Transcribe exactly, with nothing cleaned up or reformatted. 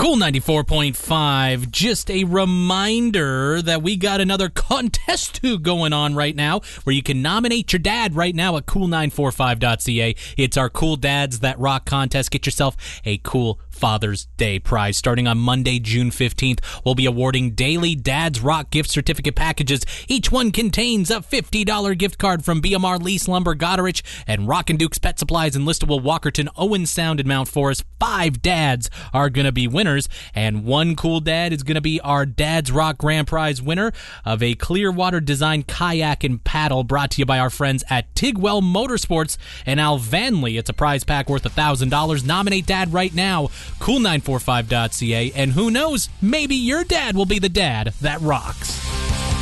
Cool ninety-four point five. Just a reminder that we got another contest going on right now where you can nominate your dad right now at cool nine four five dot c a. It's our Cool Dads That Rock contest. Get yourself a cool Father's Day prize. Starting on Monday, June fifteenth, we'll be awarding daily Dad's Rock gift certificate packages. Each one contains a fifty dollars gift card from B M R Lease Lumber, Goderich, and Rockin' Dukes Pet Supplies in Listowel, Walkerton, Owen Sound, and Mount Forest. Five dads are going to be winners, and one cool dad is going to be our Dad's Rock Grand Prize winner of a Clearwater Design kayak and paddle brought to you by our friends at Tigwell Motorsports and Al Vanley. It's a prize pack worth one thousand dollars. Nominate dad right now, cool nine four five dot c a, and who knows, maybe your dad will be the dad that rocks.